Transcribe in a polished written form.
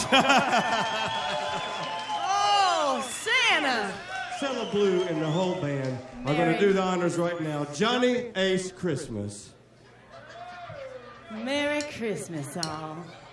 Oh, Santa. Stella Blue and the whole band are going to do the honors right now. Johnny Ace Christmas. Merry Christmas, all.